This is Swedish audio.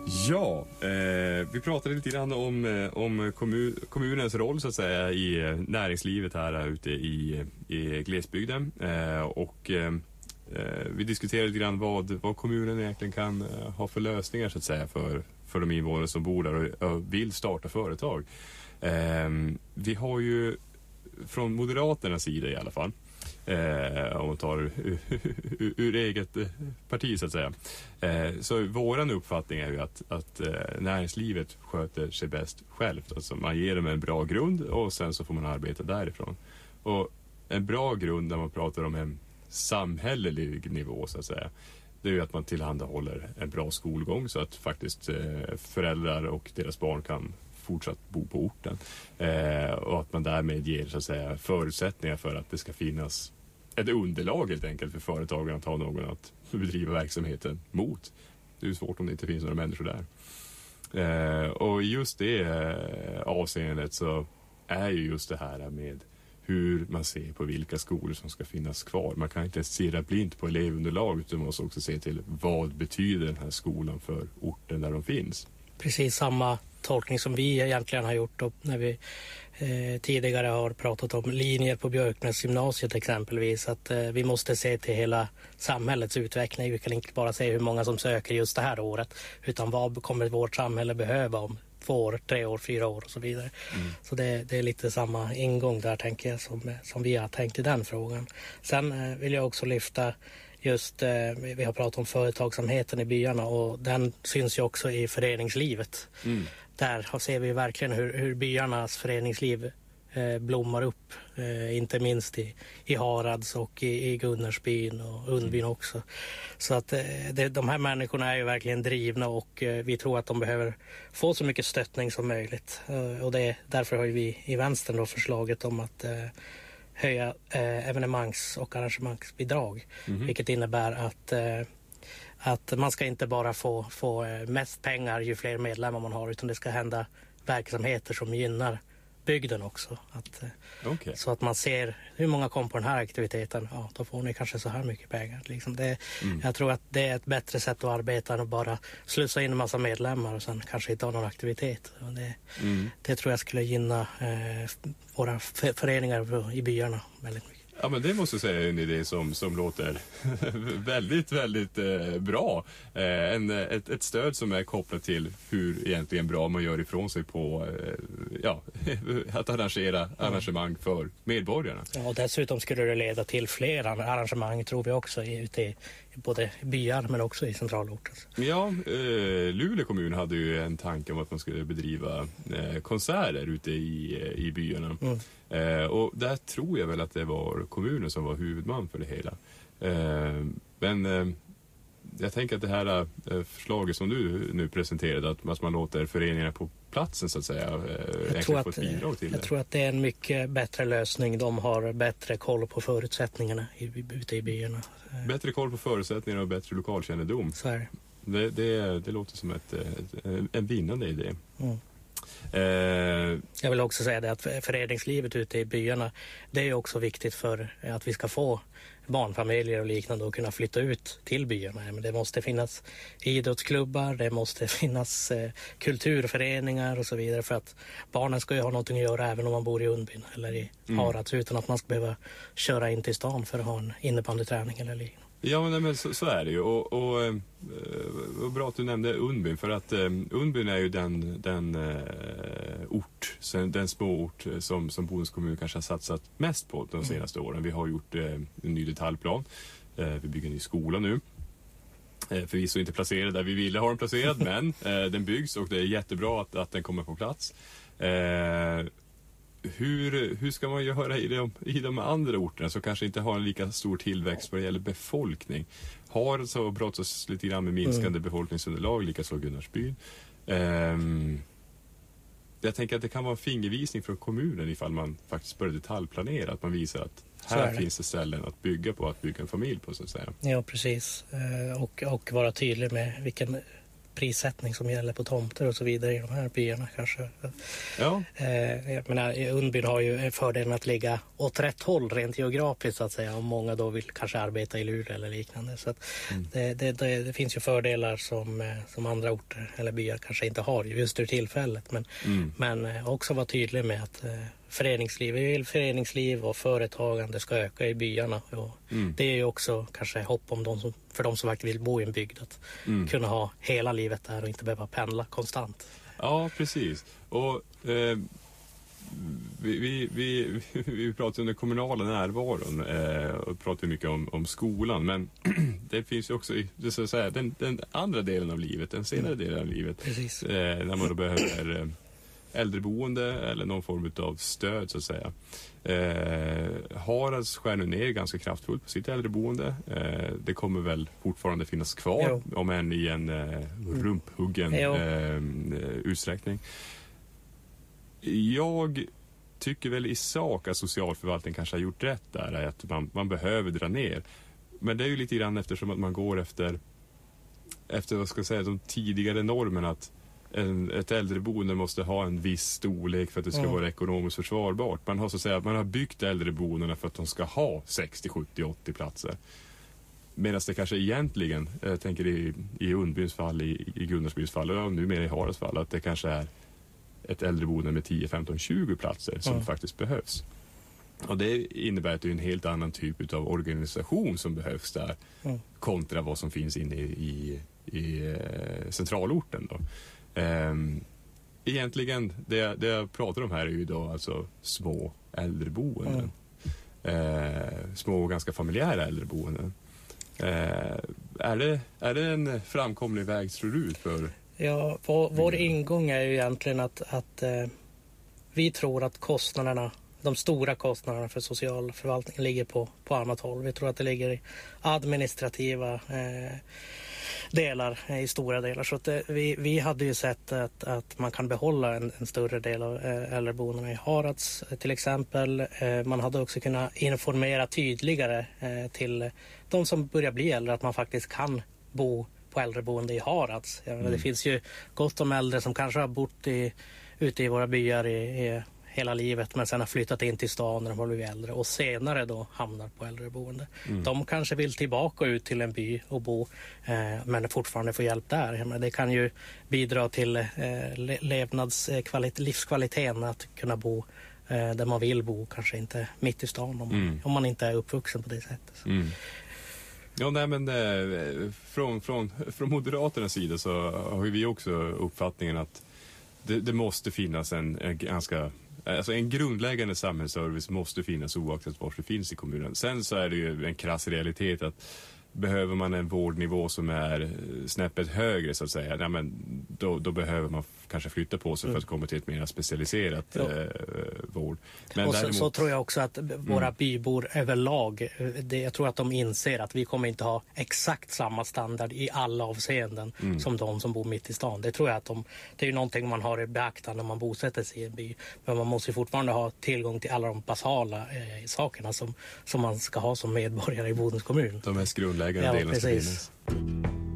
Ja, vi pratade lite grann om kommunens roll så att säga i näringslivet här ute i glesbygden. Vi diskuterade lite grann vad kommunen egentligen kan ha för lösningar så att säga för de invånare som bor där och vill starta företag. Vi har ju från Moderaternas sida i alla fall, om man tar ur eget parti så att säga, så våran uppfattning är ju att näringslivet sköter sig bäst självt. Alltså man ger dem en bra grund och sen så får man arbeta därifrån. Och en bra grund när man pratar om en samhällelig nivå så att säga, det är ju att man tillhandahåller en bra skolgång så att faktiskt föräldrar och deras barn kan fortsatt bo på orten, och att man därmed ger så att säga förutsättningar för att det ska finnas ett underlag helt enkelt för företagen att ha någon att bedriva verksamheten mot. Det är ju svårt om det inte finns några människor där. Och just det avseendet så är ju just det här med hur man ser på vilka skolor som ska finnas kvar. Man kan inte stirra blint på elevunderlag utan man måste också se till vad betyder den här skolan för orten där de finns. Precis samma tolkning som vi egentligen har gjort då, när vi tidigare har pratat om linjer på Björknäs-gymnasiet exempelvis, att vi måste se till hela samhällets utveckling. Vi kan inte bara se hur många som söker just det här året, utan vad kommer vårt samhälle behöva om 2 år, 3 år, 4 år och så vidare. Så det är lite samma ingång där tänker jag som vi har tänkt i den frågan. Sen vill jag också lyfta just, vi har pratat om företagsamheten i byarna och den syns ju också i föreningslivet. Där ser vi verkligen hur byarnas föreningsliv blommar upp, inte minst i Harads och i Gunnarsbyn och Undbyn också. Så att de här människorna är ju verkligen drivna och vi tror att de behöver få så mycket stöttning som möjligt. Och därför har vi i vänstern då förslaget om att höja evenemangs- och arrangemangsbidrag, vilket innebär att man ska inte bara få mest pengar ju fler medlemmar man har, utan det ska hända verksamheter som gynnar bygden också. Så att man ser hur många kom på den här aktiviteten, ja då får ni kanske så här mycket pengar. Liksom jag tror att det är ett bättre sätt att arbeta än att bara slussa in en massa medlemmar och sen kanske inte ha någon aktivitet. Och det tror jag skulle gynna våra föreningar i byarna väldigt mycket. Ja, men det måste jag säga är en idé som låter väldigt, väldigt bra. Ett stöd som är kopplat till hur egentligen bra man gör ifrån sig på att arrangera arrangemang för medborgarna. Ja, och dessutom skulle det leda till fler arrangemang tror vi också ute i både byar men också i centralorten. Ja, Luleå kommun hade ju en tanke om att man skulle bedriva konserter ute i byarna. Och där tror jag väl att det var kommunen som var huvudman för det hela. Men jag tänker att det här förslaget som du nu presenterade, att man låter föreningarna på platsen så att säga få ett bidrag till det. Jag tror att det är en mycket bättre lösning. De har bättre koll på förutsättningarna ute i byarna. Bättre koll på förutsättningarna och bättre lokalkännedom. Så är det låter som en vinnande idé. Jag vill också säga det att föreningslivet ute i byarna, det är också viktigt för att vi ska få barnfamiljer och liknande och kunna flytta ut till byarna. Men det måste finnas idrottsklubbar, det måste finnas kulturföreningar och så vidare, för att barnen ska ju ha någonting att göra även om man bor i Undbyn eller i Harads, utan att man ska behöva köra in till stan för att ha en innebandyträning eller liknande. Ja, men så är det ju. Och bra att du nämnde Undbyn, för att Undbyn är ju den småort som Bodens kommun kanske har satsat mest på de senaste åren. Vi har gjort en ny detaljplan. Vi bygger en ny skola nu. Förvisso inte placerad där vi ville ha den placerad, men den byggs och det är jättebra att den kommer på plats. Hur ska man göra i de andra orterna som kanske inte har en lika stor tillväxt vad det gäller befolkning? Har så brottas lite grann med minskande befolkningsunderlag, likaså Gunnarsbyn. Jag tänker att det kan vara en fingervisning från kommunen ifall man faktiskt börjar detaljplanera, att man visar att här finns det ställen att bygga på, att bygga en familj på så att säga. Ja, precis. Och vara tydlig med vilken prissättning som gäller på tomter och så vidare i de här byarna kanske. Ja. Jag menar, Undbyn har ju fördelen att ligga åt rätt håll rent geografiskt så att säga, om många då vill kanske arbeta i Luleå eller liknande. Så att det finns ju fördelar som andra orter eller byar kanske inte har just ur tillfället. Men också vara tydlig med att föreningsliv och företagande ska öka i byarna. Och det är ju också kanske hopp om för de som faktiskt vill bo i en bygd att kunna ha hela livet där och inte behöva pendla konstant. Ja, precis. Och vi pratar om den kommunala närvaron och pratar mycket om skolan, men det finns ju också så att säga, den andra delen av livet, den senare delen av livet, när man då behöver äldreboende eller någon form av stöd så att säga. Harads skär nu ner ganska kraftfullt på sitt äldreboende. Det kommer väl fortfarande finnas kvar, om än i en rumphuggen utsträckning. Jag tycker väl i sak att socialförvaltningen kanske har gjort rätt där, att man behöver dra ner. Men det är ju lite grann eftersom att man går efter vad ska jag säga, de tidigare normerna att ett äldreboende måste ha en viss storlek för att det ska vara ekonomiskt försvarbart. Man har så att säga, man har byggt äldreboendena för att de ska ha 60, 70, 80 platser. Medan det kanske egentligen, jag tänker i Undbyns fall, i Gunnarsbyns fall och numera i Harads fall, att det kanske är ett äldreboende med 10, 15, 20 platser som faktiskt behövs. Och det innebär att det är en helt annan typ av organisation som behövs där kontra vad som finns inne i centralorten då. Egentligen det jag pratar om här är ju då alltså små äldreboenden. Små och ganska familjära äldreboenden. Är det en framkomlig väg, tror du, för... Ja, vår ingång är ju egentligen att vi tror att de stora kostnaderna för socialförvaltningen ligger på annat håll. Vi tror att det ligger i administrativa delar, i stora delar. Så att vi hade ju sett att man kan behålla en större del av äldreboendena i Harads till exempel. Man hade också kunnat informera tydligare till de som börjar bli äldre att man faktiskt kan bo på äldreboende i Harads. Det finns ju gott om äldre som kanske har bott ute i våra byar i hela livet men sen har flyttat in till stan när de har blivit äldre och senare då hamnar på äldreboende. De kanske vill tillbaka ut till en by och bo men fortfarande få hjälp där. Men det kan ju bidra till livskvaliteten att kunna bo där man vill bo, kanske inte mitt i stan om man inte är uppvuxen på det sättet. Ja, nej, men från Moderaternas sida så har vi också uppfattningen att det måste finnas en grundläggande samhällsservice måste finnas oavsett var det finns i kommunen. Sen så är det ju en krass realitet att behöver man en vårdnivå som är snäppet högre så att säga, nej, men då behöver man kanske flytta på sig för att komma till ett mer specialiserat vård. Men och så tror jag också att våra bybor överlag, jag tror att de inser att vi kommer inte ha exakt samma standard i alla avseenden som de som bor mitt i stan. Det tror jag att det är ju någonting man har i beaktande när man bosätter sig i en by. Men man måste ju fortfarande ha tillgång till alla de basala sakerna som man ska ha som medborgare i Bodens kommun. De mest grundläggande delarna ska finnas.